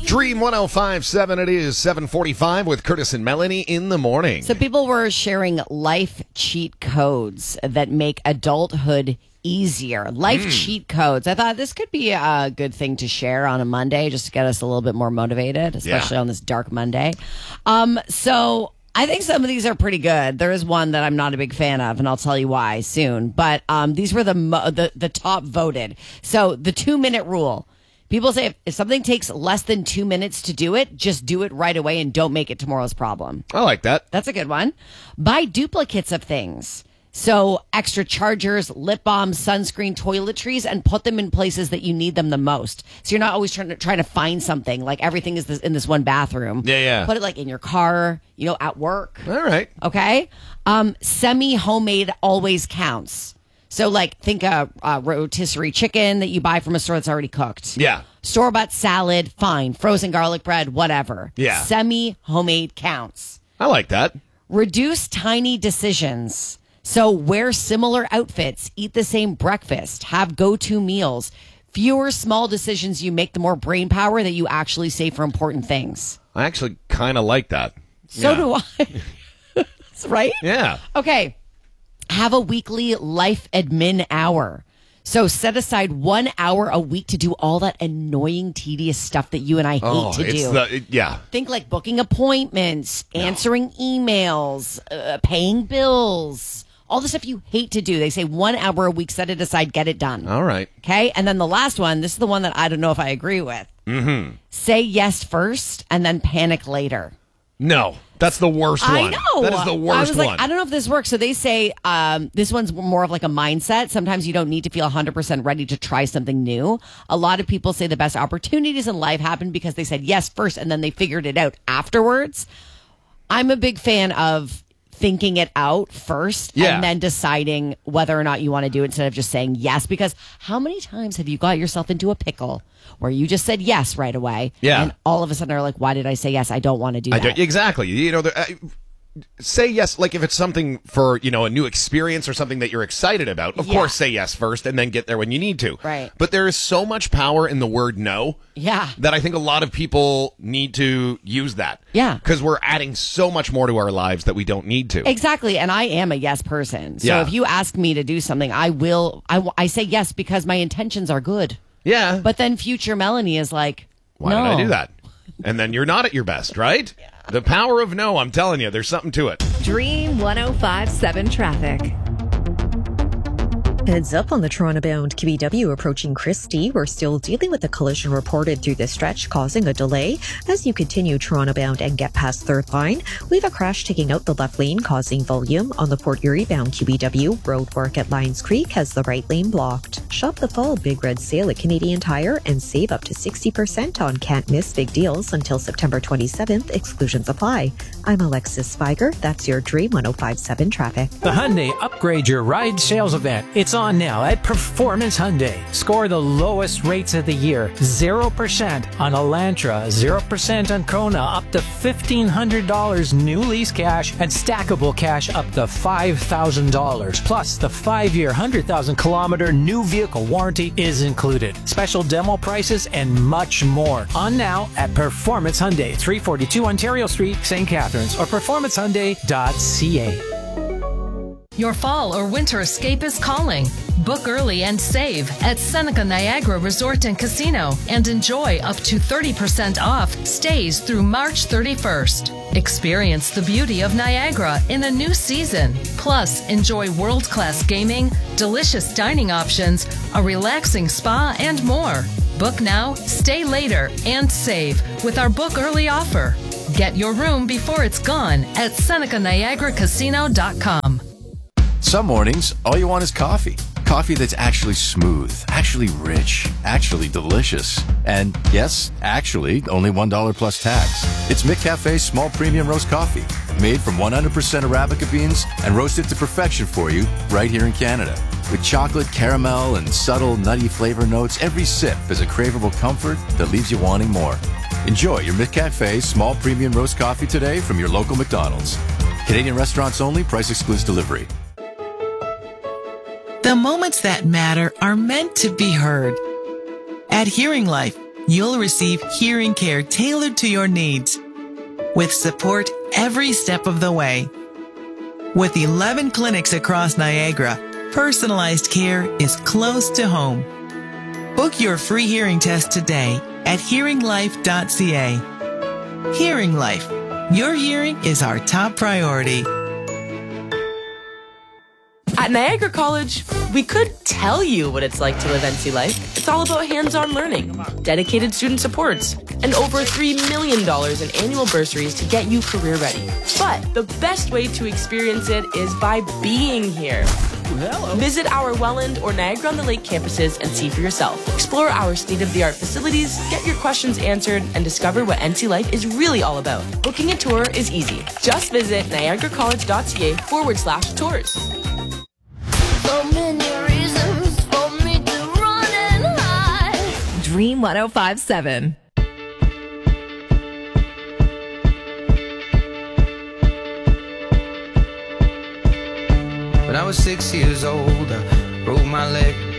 Dream 105.7, it is 7:45 with Curtis and Melanie in the morning. So people were sharing life cheat codes that make adulthood easier. Life cheat codes. I thought this could be a good thing to share on a Monday just to get us a little bit more motivated, especially on this dark Monday. So I think some of these are pretty good. There is one that I'm not a big fan of, and I'll tell you why soon. But these were the top voted. So the 2-minute rule. People say if something takes less than 2 minutes to do it, just do it right away and don't make it tomorrow's problem. I like that. That's a good one. Buy duplicates of things. So extra chargers, lip balms, sunscreen, toiletries, and put them in places that you need them the most. So you're not always trying to find something. Like everything is in this one bathroom. Yeah. Put it like in your car, at work. All right. Okay. Semi-homemade always counts. So, think a rotisserie chicken that you buy from a store that's already cooked. Yeah. Store-bought salad, fine. Frozen garlic bread, whatever. Yeah. Semi-homemade counts. I like that. Reduce tiny decisions. So, wear similar outfits, eat the same breakfast, have go-to meals. Fewer small decisions you make, the more brain power that you actually save for important things. I actually kind of like that. So do I. Right? Yeah. Okay. Have a weekly life admin hour. So set aside 1 hour a week to do all that annoying, tedious stuff that you and I hate to do. Think like booking appointments, answering emails, paying bills, all the stuff you hate to do. They say 1 hour a week, set it aside, get it done. All right. Okay. And then the last one, this is the one that I don't know if I agree with. Mm-hmm. Say yes first and then panic later. No, that's the worst one. I know. That is the worst I was one. like, I don't know if this works. So they say this one's more of like a mindset. Sometimes you don't need to feel 100% ready to try something new. A lot of people say the best opportunities in life happen because they said yes first and then they figured it out afterwards. I'm a big fan of thinking it out first and then deciding whether or not you want to do it instead of just saying yes. Because how many times have you got yourself into a pickle where you just said yes right away and all of a sudden are like, why did I say yes? I don't want to do that. Exactly. Say yes, like if it's something for, a new experience or something that you're excited about, of course say yes first and then get there when you need to. Right. But there is so much power in the word no. Yeah. That I think a lot of people need to use that. Yeah. Because we're adding so much more to our lives that we don't need to. Exactly. And I am a yes person. So if you ask me to do something, I say yes because my intentions are good. Yeah. But then future Melanie is like, why did I do that? And then you're not at your best, right? Yeah. The power of no, I'm telling you, there's something to it. Dream 105.7 traffic. Heads up on the Toronto-bound QEW approaching Christie. We're still dealing with a collision reported through the stretch, causing a delay. As you continue Toronto-bound and get past Third Line, we have a crash taking out the left lane, causing volume. On the Port Erie-bound QEW, roadwork at Lions Creek has the right lane blocked. Shop the fall Big Red Sale at Canadian Tire and save up to 60% on can't-miss big deals until September 27th. Exclusions apply. I'm Alexis Spiger. That's your Dream 105.7 traffic. The Hyundai Upgrade Your Ride sales event. It's on now at Performance Hyundai. Score the lowest rates of the year. 0% on Elantra, 0% on Kona, up to $1,500 new lease cash, and stackable cash up to $5,000. Plus, the 5-year, 100,000-kilometer new vehicle warranty is included. Special demo prices and much more. On now at Performance Hyundai, 342 Ontario Street, St. Catharines, or performancehyundai.ca. Your fall or winter escape is calling. Book early and save at Seneca Niagara Resort and Casino and enjoy up to 30% off stays through March 31st. Experience the beauty of Niagara in a new season. Plus, enjoy world-class gaming, delicious dining options, a relaxing spa, and more. Book now, stay later, and save with our book early offer. Get your room before it's gone at SenecaNiagaraCasino.com. Some mornings, all you want is coffee. Coffee that's actually smooth, actually rich, actually delicious. And yes, actually, only $1 plus tax. It's McCafe's small premium roast coffee, made from 100% Arabica beans and roasted to perfection for you right here in Canada. With chocolate, caramel, and subtle nutty flavor notes, every sip is a craveable comfort that leaves you wanting more. Enjoy your McCafe small premium roast coffee today from your local McDonald's. Canadian restaurants only, price excludes delivery. The moments that matter are meant to be heard. At Hearing Life, you'll receive hearing care tailored to your needs, with support every step of the way. With 11 clinics across Niagara, personalized care is close to home. Book your free hearing test today at hearinglife.ca. Hearing Life. Your hearing is our top priority. At Niagara College, we could tell you what it's like to live NC Life. It's all about hands-on learning, dedicated student supports, and over $3 million in annual bursaries to get you career ready. But the best way to experience it is by being here. Visit our Welland or Niagara-on-the-Lake campuses and see for yourself. Explore our state-of-the-art facilities, get your questions answered, and discover what NC Life is really all about. Booking a tour is easy. Just visit niagaracollege.ca/tours. So many reasons for me to run and hide. Dream 105.7. When I was 6 years old, I broke my leg.